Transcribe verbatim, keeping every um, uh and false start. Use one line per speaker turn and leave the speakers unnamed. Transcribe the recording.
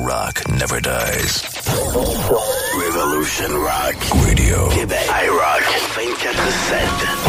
rock never dies.
Revolution Rock
Radio.
Québec. iRock vingt-quatre sept.